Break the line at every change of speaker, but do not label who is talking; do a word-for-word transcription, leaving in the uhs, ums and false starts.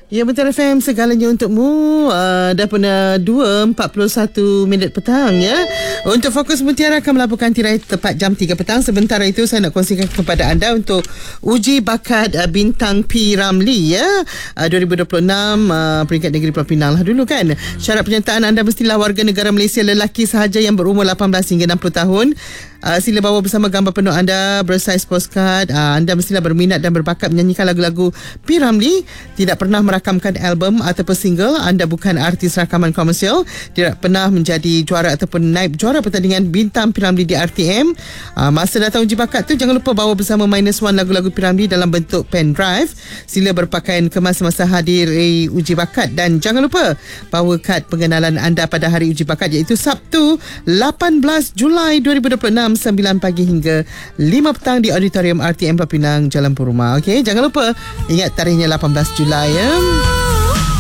Ya, Betara F M, segalanya untukmu. uh, Dah pernah dua empat puluh satu minit petang ya. Untuk Fokus Mutiara akan melaporkan tirai tepat jam tiga petang. Sementara itu saya nak kongsikan kepada anda untuk uji bakat uh, Bintang P. Ramlee ya, uh, dua ribu dua puluh enam, uh, peringkat negeri Pulau Pinang lah dulu kan. Syarat penyertaan anda mestilah warga negara Malaysia lelaki sahaja yang berumur lapan belas hingga enam puluh tahun. Uh, sila bawa bersama gambar penuh anda, bersaiz postcard. uh, Anda mestilah berminat dan berbakat menyanyikan lagu-lagu P. Ramlee, tidak pernah merakamkan album ataupun single. Anda bukan artis rakaman komersial, tidak pernah menjadi juara ataupun naib juara pertandingan Bintang P. Ramlee di R T M. uh, Masa datang uji bakat tu, jangan lupa bawa bersama minus one lagu-lagu P. Ramlee dalam bentuk pen drive. Sila berpakaian kemas semasa hadir eh, uji bakat. Dan jangan lupa bawa kad pengenalan anda pada hari uji bakat, iaitu Sabtu lapan belas Julai dua ribu dua puluh enam, sembilan pagi hingga lima petang di Auditorium R T M Pulau Pinang, Jalan Puruma. Okey, jangan lupa ingat tarikhnya lapan belas Julai ya.